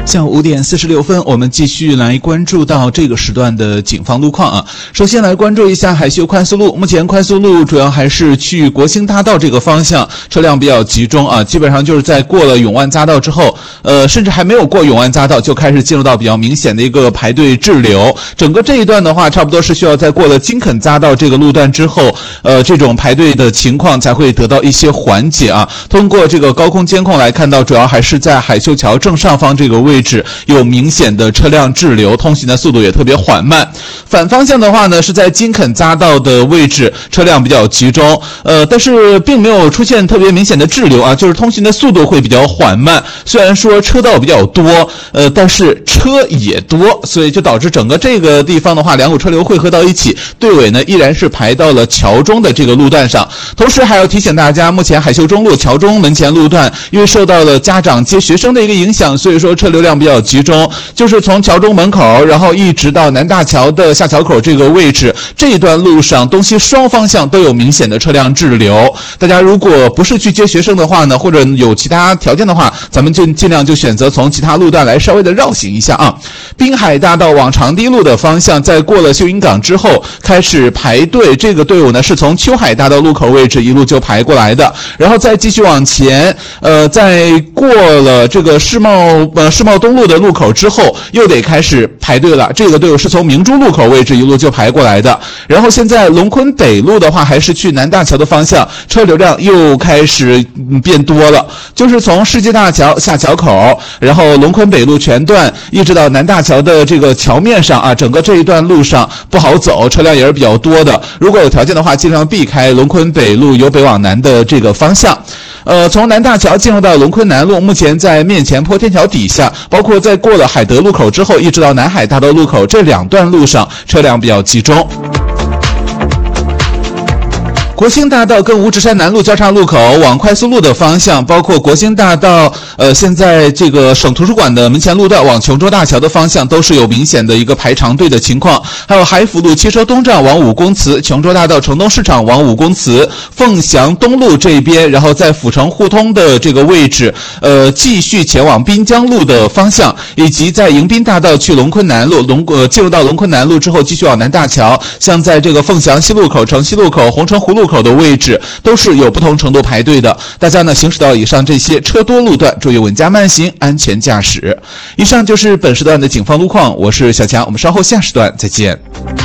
下午5点46分，我们继续来关注到这个时段的警方路况啊。首先来关注一下海秀快速路，目前快速路主要还是去国兴大道这个方向，车辆比较集中啊，基本上就是在过了永万匝道之后，甚至还没有过永万匝道就开始进入到比较明显的一个排队滞留。整个这一段的话，差不多是需要在过了金肯匝道这个路段之后，这种排队的情况才会得到一些缓解啊。通过这个高空监控来看到，主要还是在海秀桥正上方这个位置有明显的车辆滞留，通行的速度也特别缓慢。反方向的话呢，是在金肯匝道的位置车辆比较集中，但是并没有出现特别明显的滞留啊，就是通行的速度会比较缓慢。虽然说车道比较多，但是车也多，所以就导致整个这个地方的话，两股车流汇合到一起，队尾呢依然是排到了桥中的这个路段上。同时还要提醒大家，目前海秀中路桥中门前路段因为受到了家长接学生的一个影响，所以说车流量比较集中，就是从桥中门口然后一直到南大桥的下桥口这个位置，这一段路上东西双方向都有明显的车辆滞留。大家如果不是去接学生的话呢，或者有其他条件的话，咱们就尽量就选择从其他路段来稍微的绕行一下啊。滨海大道往长堤路的方向，在过了秀英港之后开始排队，这个队伍呢是从秋海大道路口位置一路就排过来的，然后再继续往前，在过了这个世贸东路的路口之后，又得开始排队了。这个队伍是从明珠路口位置一路就排过来的。然后现在龙昆北路的话，还是去南大桥的方向，车流量又开始变多了，就是从世纪大桥下桥口，然后龙昆北路全段一直到南大桥的这个桥面上啊，整个这一段路上不好走，车辆也是比较多的。如果有条件的话，尽量避开龙昆北路由北往南的这个方向。从南大桥进入到龙昆南路，目前在面前坡天桥底下，包括在过了海德路口之后，一直到南海大道路口这两段路上车辆比较集中。国兴大道跟五指山南路交叉路口往快速路的方向，包括国兴大道现在这个省图书馆的门前路段往琼州大桥的方向都是有明显的一个排长队的情况。还有海辅路汽车东站往武公祠，琼州大道城东市场往武公祠，凤翔东路这边，然后在府城互通的这个位置继续前往滨江路的方向，以及在迎宾大道去龙昆南路进入到龙昆南路之后继续往南大桥，像在这个凤翔西路口、城西路口、红城湖路口的位置都是有不同程度排队的。大家呢行驶到以上这些车多路段，注意稳驾慢行，安全驾驶。以上就是本时段的警方路况，我是小强，我们稍后下时段再见。